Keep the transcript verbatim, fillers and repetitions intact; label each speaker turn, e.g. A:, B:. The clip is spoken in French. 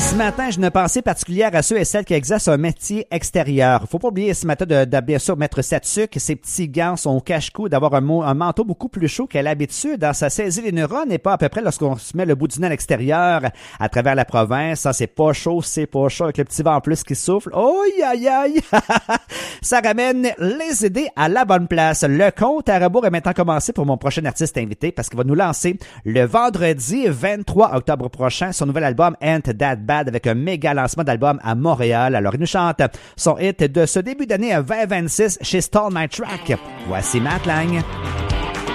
A: Ce matin, j'ai une pensée particulière à ceux et celles qui exercent un métier extérieur. Faut pas oublier ce matin de, de bien sûr mettre sa tuque, ses petits gants, son cache-cou, d'avoir un, un manteau beaucoup plus chaud qu'à l'habitude. Dans ça saisit les neurones et pas à peu près lorsqu'on se met le bout du nez à l'extérieur à travers la province. Ça, c'est pas chaud, c'est pas chaud avec le petit vent en plus qui souffle. Oh, aïe, aïe! Ça ramène les idées à la bonne place. Le compte à rebours est maintenant commencé pour mon prochain artiste invité parce qu'il va nous lancer le vendredi vingt-trois octobre prochain son nouvel album Ain't That Bad avec un méga lancement d'album à Montréal. Alors, il nous chante son hit de ce début d'année vingt vingt-six chez Stall My Track. Voici Matt Lang.